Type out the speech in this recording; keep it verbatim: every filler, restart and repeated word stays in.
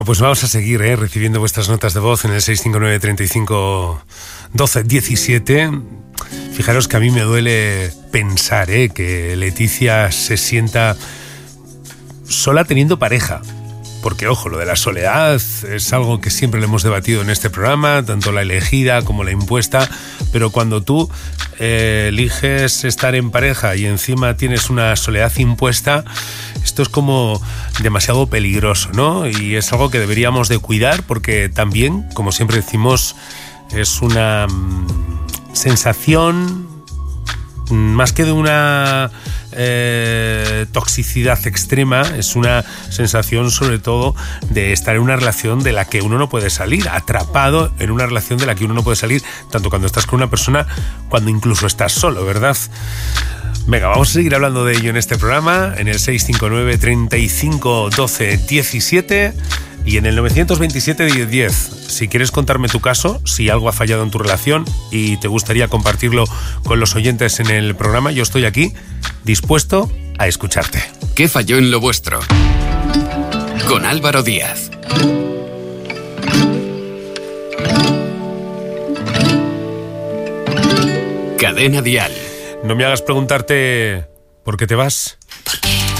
Pues vamos a seguir ¿eh? recibiendo vuestras notas de voz en el seis cinco nueve, treinta y cinco, doce, diecisiete. Fijaros que a mí me duele pensar ¿eh? que Leticia se sienta sola teniendo pareja. Porque, ojo, lo de la soledad es algo que siempre le hemos debatido en este programa, tanto la elegida como la impuesta, pero cuando tú eh, eliges estar en pareja y encima tienes una soledad impuesta, esto es como demasiado peligroso, ¿no? Y es algo que deberíamos de cuidar porque también, como siempre decimos, es una mmm, sensación más que de una eh, toxicidad extrema, es una sensación sobre todo de estar en una relación de la que uno no puede salir, atrapado en una relación de la que uno no puede salir, tanto cuando estás con una persona, cuando incluso estás solo, ¿verdad? Venga, vamos a seguir hablando de ello en este programa, en el seis cinco nueve, treinta y cinco, doce, diecisiete y en el novecientos veintisiete, diez diez. Si quieres contarme tu caso, si algo ha fallado en tu relación y te gustaría compartirlo con los oyentes en el programa, yo estoy aquí, dispuesto a escucharte. ¿Qué falló en lo vuestro? Con Álvaro Díaz. Cadena Dial. No me hagas preguntarte por qué te vas.